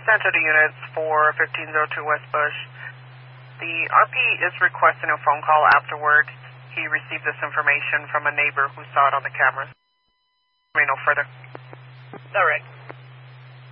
Center to units for 1502 West Bush. The RP is requesting a phone call afterwards. He received this information from a neighbor who saw it on the cameras. No further. All right.